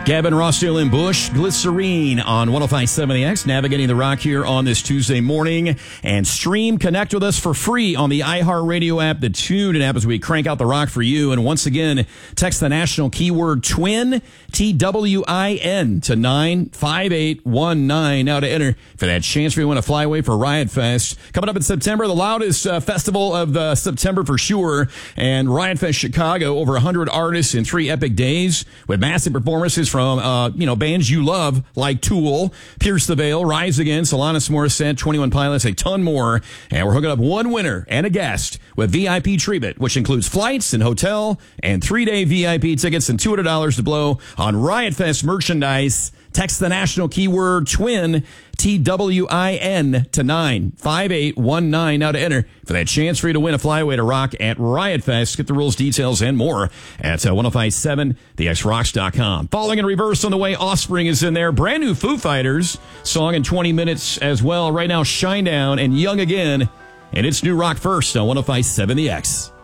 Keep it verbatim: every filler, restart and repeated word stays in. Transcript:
Gavin Rossdale and Bush, Glycerine on one oh five point seven The X, navigating the rock here on this Tuesday morning. And stream, connect with us for free on the iHeartRadio app, the TuneIn app, as we crank out the rock for you. And once again, text the national keyword TWIN, T W I N, to nine five eight one nine now to enter for that chance for you to win a flyaway for Riot Fest. Coming up in September, the loudest uh, festival of the September for sure. And Riot Fest Chicago, over one hundred artists in three epic days with massive performances from, uh, you know, bands you love like Tool, Pierce the Veil, Rise Against, Alanis Morissette, twenty-one Pilots, a ton more. And we're hooking up one winner and a guest with V I P treatment, which includes flights and hotel and three-day V I P tickets and two hundred dollars to blow on Riot Fest merchandise. Text the national keyword TWIN, T W I N, to nine five eight one nine now to enter for that chance for you to win a flyaway to rock at Riot Fest. Get the rules, details, and more at uh, ten fifty-seven the x rocks dot com. Following in reverse on the way, Offspring is in there. Brand new Foo Fighters song in twenty minutes as well. Right now, Shinedown and Young Again. And it's New Rock First on ten fifty-seven The X.